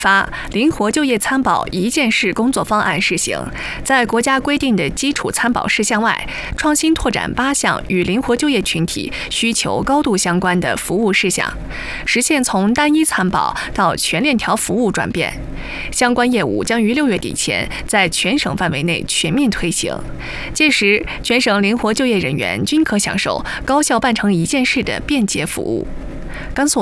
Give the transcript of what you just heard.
发灵活就业参保一件事工作方案试行，在国家规定的基础参保事项外，创新拓展8项与灵活就业群体需求高度相关的服务事项，实现从单一参保到全链条服务转变。相关业务将于6月底前在全省范围内全面推行，届时全省灵活就业人员均可享受高效办成一件事的便捷服务。甘肃